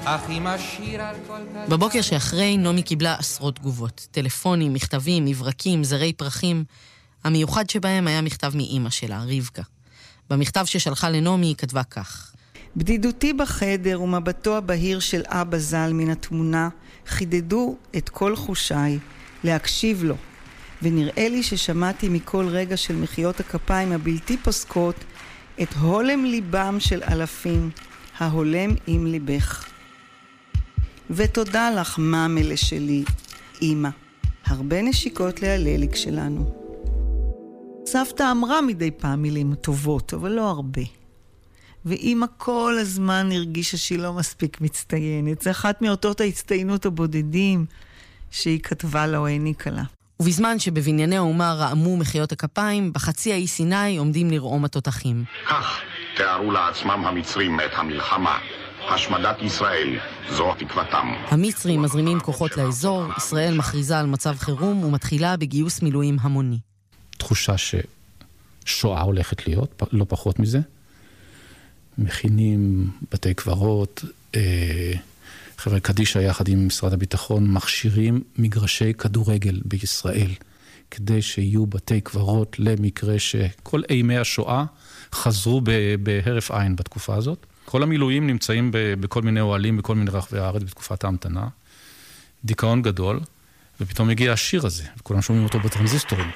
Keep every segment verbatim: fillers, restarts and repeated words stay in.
בבוקר שאחרי נעמי קיבלה עשרות תגובות, טלפונים, מכתבים, מברקים, זרי פרחים. המיוחד שבהם היה מכתב מאמא שלה, רבקה. במכתב ששלחה לנעמי היא כתבה כך: בדידותי בחדר ומבטו הבהיר של אבא ז"ל מן התמונה חידדו את כל חושיי להקשיב לו, ונראה לי ששמעתי מכל רגע של מחיאות הכפיים הבלתי פוסקות את הולם ליבם של אלפים, ההולם עם ליבך. ותודה לך ממלה שלי, אמא. הרבה נשיקות להלליק שלנו. סבתא אמרה מדי פעם מילים טובות, אבל לא הרבה. ואמא כל הזמן הרגישה שהיא לא מספיק מצטיינת. זה אחת מאותות ההצטיינות הבודדים שהיא כתבה לה או העניקה לה. ובזמן שבבנייני האומה רעמו מחיאות הכפיים, בחצי האי סיני עומדים לרעום התותחים. כך תיארו לעצמם המצרים את המלחמה. השמדת ישראל, זו תקוותם. המצרים מזרימים כוחות לאזור, ישראל מכריזה על מצב חירום ומתחילה בגיוס מילואים המוני. תחושה ששואה הולכת להיות, לא פחות מזה. מכינים בתי קברות, חבר'ה קדישה יחד עם משרד הביטחון מכשירים מגרשי כדורגל בישראל, כדי שיהיו בתי קברות למקרה שכל אימי השואה חזרו בהרף עין בתקופה הזאת. כל המילואים נמצאים בכל מיני אוהלים, בכל מיני רחבי הארץ בתקופת ההמתנה. דיכאון גדול, ופתאום הגיע השיר הזה, וכולם שומעים אותו בטרנזיסטורים.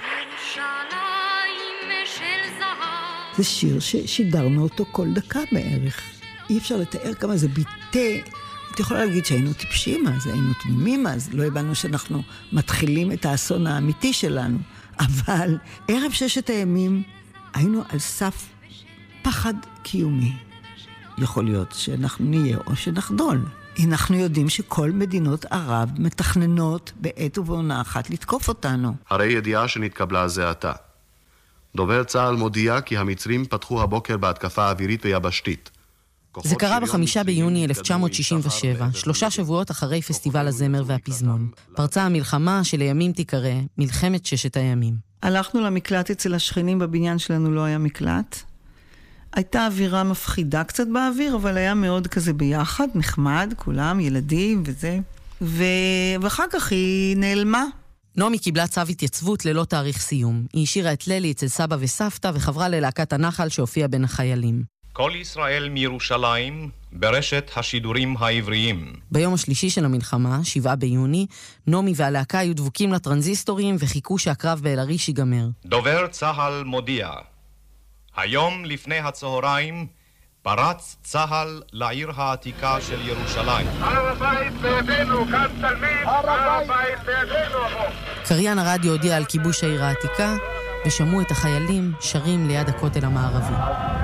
זה שיר ששידרנו אותו כל דקה בערך. אי אפשר לתאר כמה זה ביטה. את יכולה להגיד שהיינו טיפשים אז, היינו תמימים אז, לא הבנו שאנחנו מתחילים את האסון האמיתי שלנו. אבל ערב ששת הימים היינו על סף פחד קיומי. יכול להיות שאנחנו נהיה או שנחדול. אנחנו יודעים שכל מדינות ערב מתכננות בעת ובעונה אחת לתקוף אותנו. הרי ידיעה שנתקבלה זה עתה. דובר צה"ל מודיע כי המצרים פתחו הבוקר בהתקפה אווירית ויבשתית. זה קרה בחמישה ביוני אלף תשע מאות שישים ושבע, שלושה שבועות אחרי פסטיבל הזמר והפזמון. פרצה המלחמה שלימים תיקרא מלחמת ששת הימים. הלכנו למקלט אצל השכנים, בבניין שלנו לא היה מקלט. הייתה אווירה מפחידה קצת באוויר, אבל היה מאוד כזה ביחד, נחמד, כולם, ילדים וזה. ו... ואחר כך היא נעלמה. נעמי קיבלה צו התייצבות ללא תאריך סיום. היא השאירה את לילי אצל סבא וסבתא וחברה ללהקת הנחל שהופיע בין החיילים. כל ישראל מירושלים ברשת השידורים העבריים. ביום השלישי של המלחמה, שבעה ביוני, נעמי והלהקה היו דבוקים לטרנזיסטורים וחיכו שהקרב באל-עריש ייגמר. דובר צה"ל מודיע, היום לפני הצהריים פרץ צה"ל לעיר העתיקה של ירושלים. הר הבית בידינו, כאן תלמיד, הר הבית בידינו. קריין הרדיו הודיע על כיבוש העיר העתיקה, ושמעו את החיילים שרים ליד הכותל המערבי.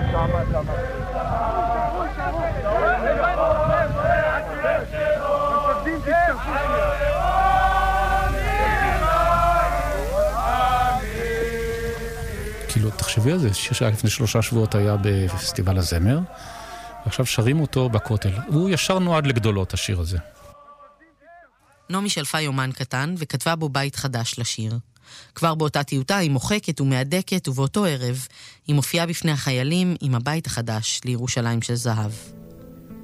כאילו, תחשבי על זה, שיר שהיה לפני שלושה שבועות היה בפסטיבל הזמר, ועכשיו שרים אותו בכותל. הוא ישר נועד לגדולות, השיר הזה. נעמי שלפה יומן קטן וכתבה בו בית חדש לשיר. כבר באותה טיוטה היא מוחקת ומהדקת, ובאותו ערב היא מופיעה בפני החיילים עם הבית החדש לירושלים של זהב.